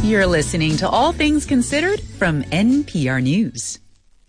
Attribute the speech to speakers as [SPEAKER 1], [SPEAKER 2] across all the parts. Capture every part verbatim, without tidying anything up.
[SPEAKER 1] You're listening to All Things Considered from N P R News.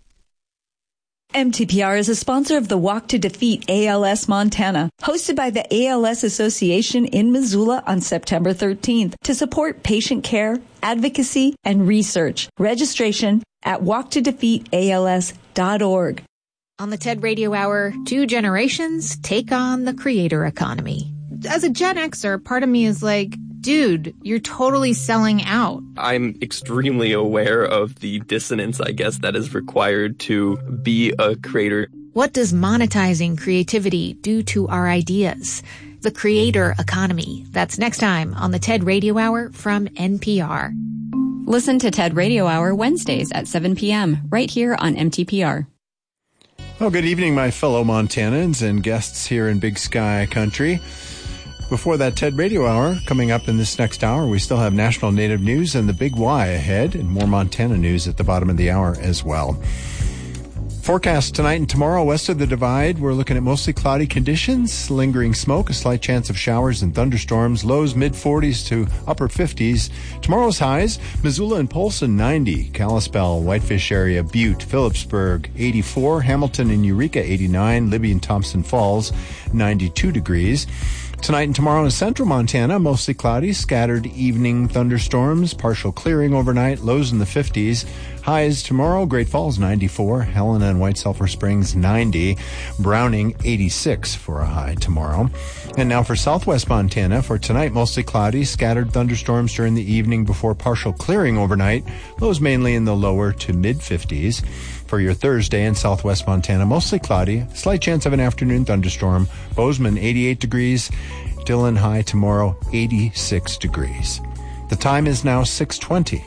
[SPEAKER 2] M T P R is a sponsor of the Walk to Defeat A L S Montana, hosted by the A L S Association in Missoula on September thirteenth to support patient care, advocacy, and research. Registration at walk to defeat A L S dot org.
[SPEAKER 3] On the TED Radio Hour, two generations take on the creator economy. As a Gen Xer, part of me is like, dude, you're totally selling out.
[SPEAKER 4] I'm extremely aware of the dissonance, I guess, that is required to be a creator.
[SPEAKER 3] What does monetizing creativity do to our ideas? The creator economy. That's next time on the TED Radio Hour from N P R.
[SPEAKER 5] Listen to TED Radio Hour Wednesdays at seven p.m. right here on M T P R.
[SPEAKER 6] Well, good evening, my fellow Montanans and guests here in Big Sky Country. Before that TED Radio Hour, coming up in this next hour, we still have National Native News and the Big Y ahead, and more Montana news at the bottom of the hour as well. Forecast tonight and tomorrow west of the Divide, we're looking at mostly cloudy conditions, lingering smoke, a slight chance of showers and thunderstorms, lows mid-forties to upper fifties. Tomorrow's highs, Missoula and Polson ninety, Kalispell, Whitefish area, Butte, Phillipsburg eighty-four, Hamilton and Eureka eighty-nine, Libby and Thompson Falls ninety-two degrees. Tonight and tomorrow in central Montana, mostly cloudy, scattered evening thunderstorms, partial clearing overnight, lows in the fifties. Highs tomorrow, Great Falls ninety-four, Helena and White Sulphur Springs ninety, Browning eighty-six for a high tomorrow. And now for southwest Montana, for tonight, mostly cloudy, scattered thunderstorms during the evening before partial clearing overnight, lows mainly in the lower to mid-fifties. For your Thursday in southwest Montana, mostly cloudy, slight chance of an afternoon thunderstorm, Bozeman eighty-eight degrees, Dillon high tomorrow eighty-six degrees. The time is now six twenty.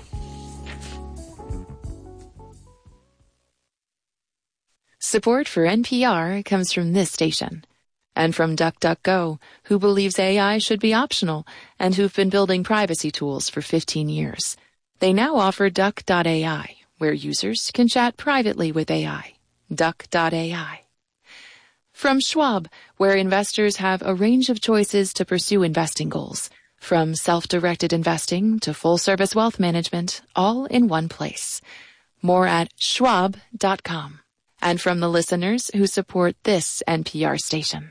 [SPEAKER 7] Support for N P R comes from this station and from DuckDuckGo, who believes A I should be optional and who've been building privacy tools for fifteen years. They now offer Duck dot A I, where users can chat privately with A I. Duck dot A I. From Schwab, where investors have a range of choices to pursue investing goals, from self-directed investing to full-service wealth management, all in one place. More at schwab dot com. And from the listeners who support this N P R station.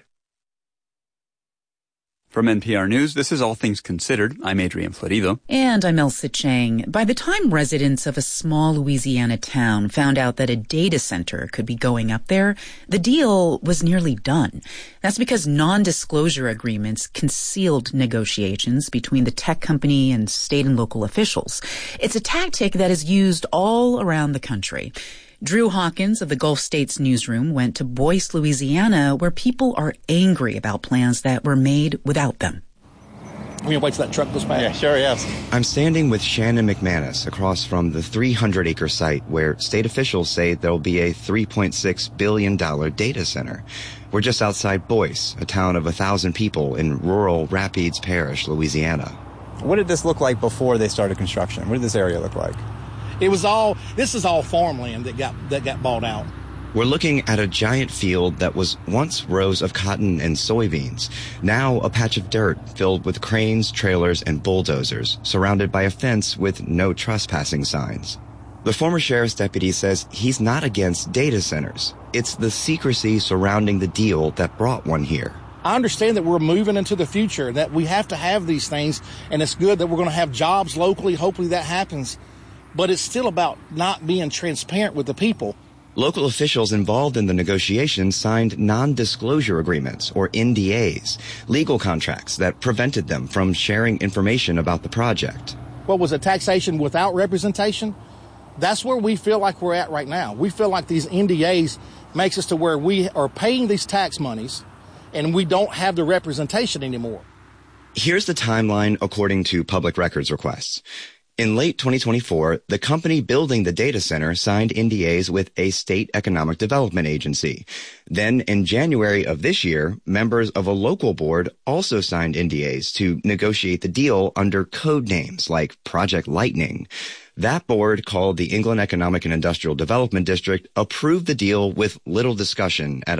[SPEAKER 8] From N P R News, this is All Things Considered. I'm Adrian Florido.
[SPEAKER 1] And I'm Elsa Chang. By the time residents of a small Louisiana town found out that a data center could be going up there, the deal was nearly done. That's because non-disclosure agreements concealed negotiations between the tech company and state and local officials. It's a tactic that is used all around the country. Drew Hawkins of the Gulf States Newsroom went to Boyce, Louisiana, where people are angry about plans that were made without them.
[SPEAKER 9] I'm going to wait till that truck goes by. Yeah, sure, yes.
[SPEAKER 10] I'm standing with Shannon McManus across from the three hundred acre site where state officials say there'll be a three point six billion dollars data center. We're just outside Boyce, a town of one thousand people in rural Rapides Parish, Louisiana.
[SPEAKER 9] What did this look like before they started construction? What did this area look like? It was all, this is all farmland that got that got bought out.
[SPEAKER 10] We're looking at a giant field that was once rows of cotton and soybeans, now a patch of dirt filled with cranes, trailers, and bulldozers, surrounded by a fence with no trespassing signs. The former sheriff's deputy says he's not against data centers. It's the secrecy surrounding the deal that brought one here.
[SPEAKER 9] I understand that we're moving into the future, that we have to have these things, and it's good that we're going to have jobs locally. Hopefully that happens. But it's still about not being transparent with the people.
[SPEAKER 10] Local officials involved in the negotiations signed non-disclosure agreements, or N D As, legal contracts that prevented them from sharing information about the project.
[SPEAKER 9] What was it, taxation without representation? That's where we feel like we're at right now. We feel like these N D As makes us to where we are paying these tax monies and we don't have the representation anymore.
[SPEAKER 10] Here's the timeline according to public records requests. In late twenty twenty-four, the company building the data center signed N D As with a state economic development agency. Then in January of this year, members of a local board also signed N D As to negotiate the deal under code names like Project Lightning. That board, called the England Economic and Industrial Development District, approved the deal with little discussion at